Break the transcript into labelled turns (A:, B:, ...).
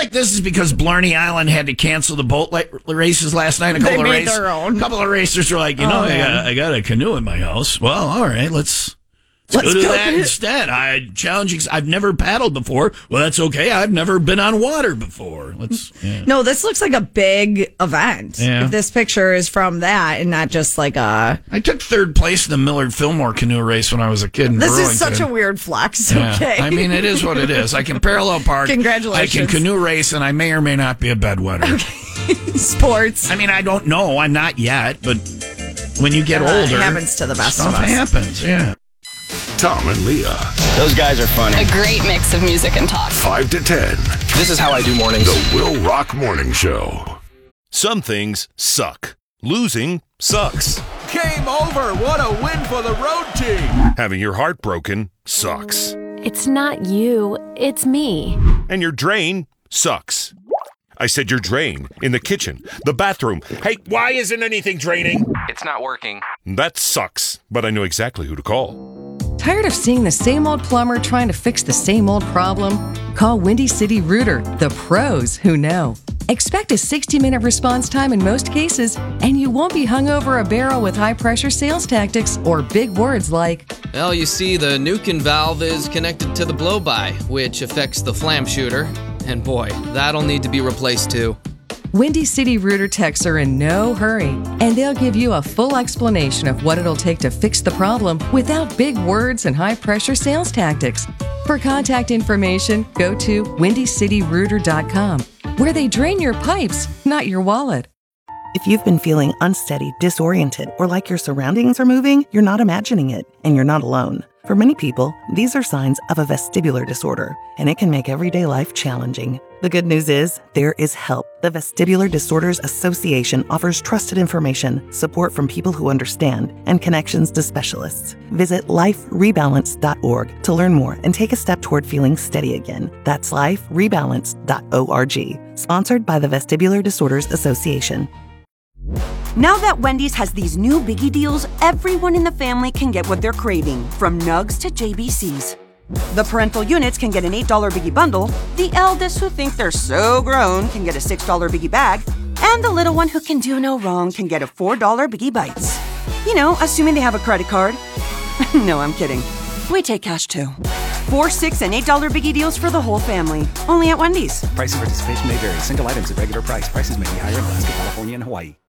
A: like this is because Blarney Island had to cancel the boat races last night.
B: They made their own.
A: A couple of racers were like, I got a canoe in my house. Well, all right, let's go do that instead. I challenge you. I've never paddled before. Well, that's okay. I've never been on water before.
B: No, this looks like a big event.
A: Yeah.
B: If this picture is from that and not just like a...
A: I took third place in the Millard Fillmore canoe race when I was a kid in
B: This
A: Burlington.
B: is such a weird flex.
A: Yeah.
B: Okay.
A: I mean, it is what it is. I can parallel park.
B: Congratulations.
A: I can canoe race, and I may or may not be a bedwetter.
B: Okay. Sports.
A: I mean, I don't know. I'm not yet, but when you get older...
B: It happens to the best of
A: stuff
B: us.
A: happens, yeah.
C: Tom and Leah.
D: Those guys are funny.
E: A great mix of music and talk.
C: 5 to 10.
D: This is how I do mornings.
C: The Will Rock Morning Show.
F: Some things suck. Losing sucks.
G: Game over. What a win for the road team.
F: Having your heart broken sucks.
H: It's not you, it's me.
F: And your drain sucks. I said your drain. In the kitchen. The bathroom. Hey, why isn't anything draining?
D: It's not working.
F: That sucks. But I know exactly who to call.
I: Tired of seeing the same old plumber trying to fix the same old problem? Call Windy City Rooter, the pros who know. Expect a 60-minute response time in most cases, and you won't be hung over a barrel with high-pressure sales tactics or big words like,
J: well, you see, the Nukin valve is connected to the blow-by, which affects the flam shooter. And boy, that'll need to be replaced too.
I: Windy City Rooter techs are in no hurry, and they'll give you a full explanation of what it'll take to fix the problem without big words and high-pressure sales tactics. For contact information, go to windycityrooter.com, where they drain your pipes, not your wallet.
K: If you've been feeling unsteady, disoriented, or like your surroundings are moving, you're not imagining it, and you're not alone. For many people, these are signs of a vestibular disorder, and it can make everyday life challenging. The good news is, there is help. The Vestibular Disorders Association offers trusted information, support from people who understand, and connections to specialists. Visit liferebalance.org to learn more and take a step toward feeling steady again. That's liferebalance.org. Sponsored by the Vestibular Disorders Association.
L: Now that Wendy's has these new biggie deals, everyone in the family can get what they're craving, from nugs to JBCs. The parental units can get an $8 biggie bundle, the eldest who think they're so grown can get a $6 biggie bag, and the little one who can do no wrong can get a $4 biggie bites. You know, assuming they have a credit card. No, I'm kidding. We take cash too. 4, $6, and $8 biggie deals for the whole family. Only at Wendy's.
M: Price and participation may vary. Single items at regular price. Prices may be higher in Alaska, California, and Hawaii.